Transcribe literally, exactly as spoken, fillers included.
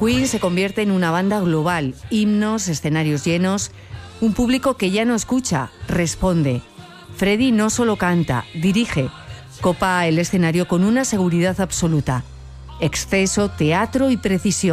Queen se convierte en una banda global, himnos, escenarios llenos, un público que ya no escucha, responde. Freddie no solo canta, dirige, copa el escenario con una seguridad absoluta. Exceso, teatro y precisión.